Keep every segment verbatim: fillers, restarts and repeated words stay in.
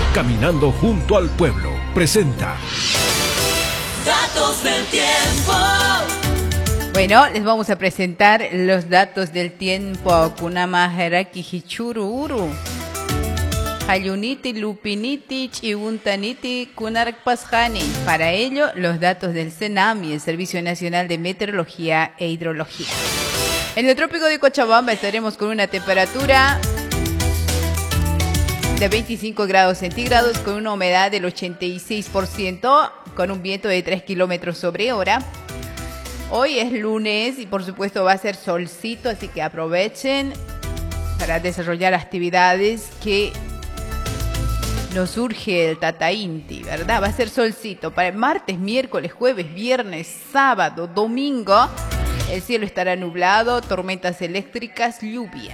Caminando junto al pueblo. Presenta Datos del tiempo. Bueno, les vamos a presentar los datos del tiempo. Kunama Heraki Hichuru Uru. Hayuniti, Lupiniti, Chiuntaniti, Kunarkpashani. Para ello, los datos del CENAMI, el Servicio Nacional de Meteorología e Hidrología. En el trópico de Cochabamba estaremos con una temperatura de veinticinco grados centígrados, con una humedad del ochenta y seis por ciento, con un viento de tres kilómetros sobre hora. Hoy es lunes y por supuesto va a ser solcito, así que aprovechen para desarrollar actividades que nos urge el Tata Inti, ¿verdad? Va a ser solcito para martes, miércoles, jueves, viernes, sábado, domingo. El cielo estará nublado, tormentas eléctricas, lluvia.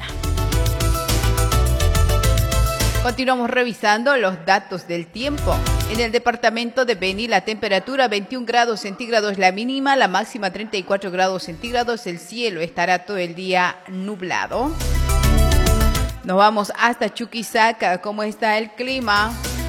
Continuamos revisando los datos del tiempo. En el departamento de Beni, la temperatura veintiún grados centígrados la mínima, la máxima treinta y cuatro grados centígrados. El cielo estará todo el día nublado. Nos vamos hasta Chuquisaca. ¿Cómo está el clima?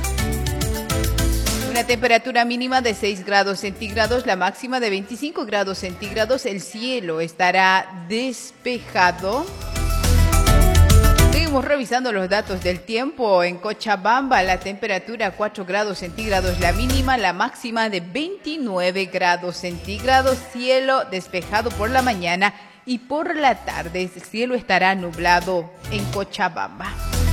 Una temperatura mínima de seis grados centígrados, la máxima de veinticinco grados centígrados. El cielo estará despejado. Seguimos revisando los datos del tiempo. En Cochabamba, la temperatura cuatro grados centígrados la mínima, la máxima de veintinueve grados centígrados. Cielo despejado por la mañana y por la tarde el cielo estará nublado en Cochabamba.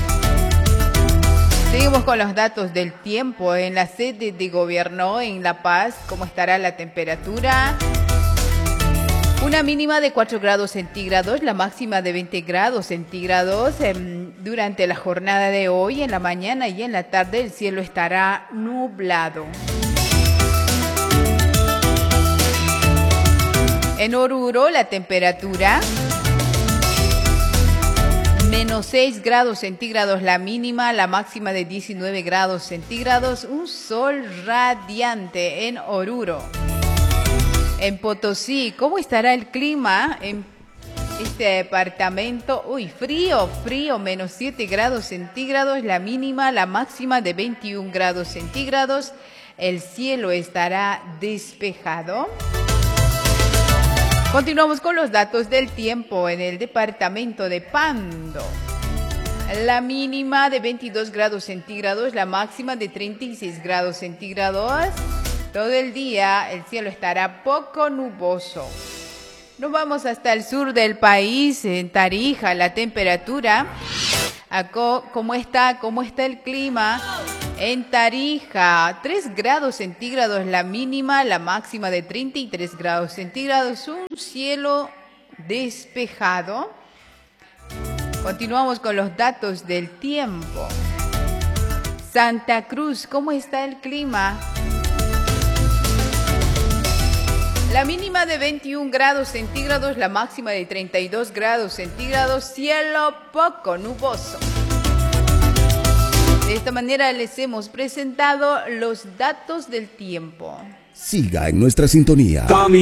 Seguimos con los datos del tiempo. En la sede de gobierno en La Paz, ¿cómo estará la temperatura? Una mínima de cuatro grados centígrados, la máxima de veinte grados centígrados. Durante la jornada de hoy, en la mañana y en la tarde, el cielo estará nublado. En Oruro, la temperatura menos seis grados centígrados la mínima, la máxima de diecinueve grados centígrados. Un sol radiante en Oruro. En Potosí, ¿cómo estará el clima en este departamento? Uy, frío, frío, menos siete grados centígrados, la mínima, la máxima de veintiún grados centígrados. El cielo estará despejado. Continuamos con los datos del tiempo en el departamento de Pando. La mínima de veintidós grados centígrados, la máxima de treinta y seis grados centígrados. Todo el día el cielo estará poco nuboso. Nos vamos hasta el sur del país, en Tarija, la temperatura. Acá, ¿cómo está? ¿Cómo está el clima? En Tarija, tres grados centígrados la mínima, la máxima de treinta y tres grados centígrados. Un cielo despejado. Continuamos con los datos del tiempo. Santa Cruz, ¿cómo está el clima? La mínima de veintiún grados centígrados, la máxima de treinta y dos grados centígrados, cielo poco nuboso. De esta manera les hemos presentado los datos del tiempo. Siga en nuestra sintonía.